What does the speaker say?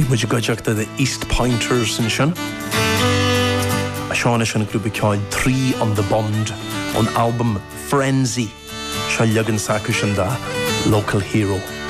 muid goideachta the East Pointers in sin. A seán is an grúpa ceáil 3 on the Bond, an album Frenzy. Seán legan sacu sin da, Local Hero.